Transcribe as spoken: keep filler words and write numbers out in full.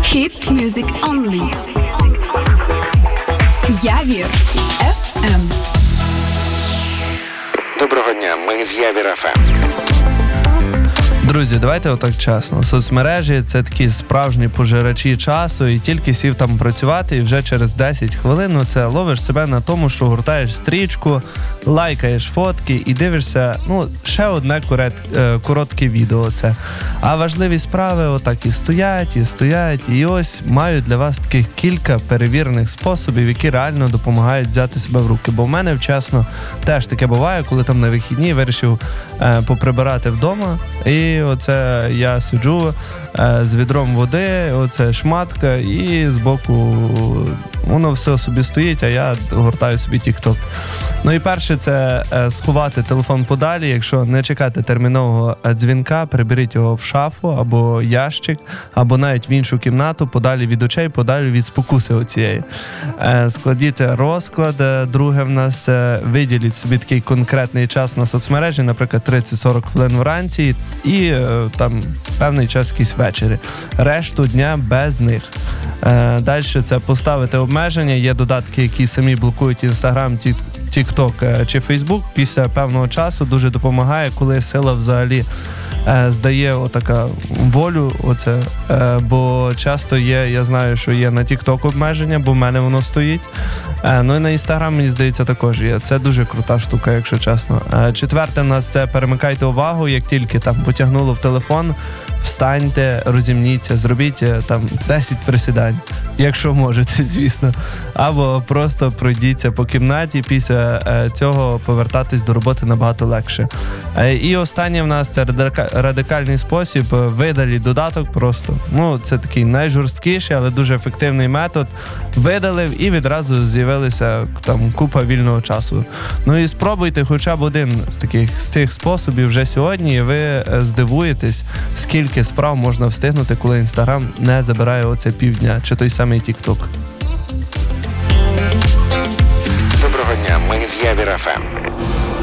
Hit music only. Явір еф ем. Доброго дня, ми з Явір еф ем. Друзі, давайте отак чесно. Соцмережі – це такі справжні пожирачі часу, і тільки сів там працювати, і вже через десять хвилин ну, це ловиш себе на тому, що гуртаєш стрічку, лайкаєш фотки і дивишся, ну, ще одне курет, е, коротке відео це. А важливі справи отак і стоять, і стоять, і ось мають для вас таких кілька перевірених способів, які реально допомагають взяти себе в руки. Бо в мене, чесно, теж таке буває, коли там на вихідні вирішив е, поприбирати вдома, і оце я сиджу е, з відром води, оце шматка, і збоку воно все собі стоїть, а я гортаю собі тік-ток. Ну і перше, це е, сховати телефон подалі, якщо не чекати термінового дзвінка, приберіть його в шафу або ящик, або навіть в іншу кімнату, подалі від очей, подалі від спокуси оцієї. Е, складіть розклад, друге в нас це виділіть собі такий конкретний час на соцмережі, наприклад, тридцять-сорок хвилин вранці і е, там певний час якийсь ввечері. Решту дня без них. Е, далі це поставити обмеження, є додатки, які самі блокують Instagram, TikTok чи Facebook після певного часу, дуже допомагає, коли сила взагалі е, здає отака волю, оце, е, бо часто є, я знаю, що є на TikTok обмеження, бо в мене воно стоїть, е, ну і на Instagram, мені здається, також є. Це дуже крута штука, якщо чесно. Е, четверте в нас це перемикайте увагу, як тільки там потягнуло в телефон, встаньте, розімніться, зробіть там десять присідань, якщо можете, звісно. Або просто пройдіться по кімнаті, після е, цього повертатись до роботи набагато легше. Е, і останнє в нас це радикальний спосіб, видаліть додаток просто. Ну, це такий найжорсткіший, але дуже ефективний метод. Видалив і відразу з'явилася там купа вільного часу. Ну і спробуйте хоча б один з таких з цих способів вже сьогодні, і ви здивуєтесь, скільки справ можна встигнути, коли Інстаграм не забирає оце півдня, чи той самий Тік-Ток. Доброго дня, ми з Явір еф ем.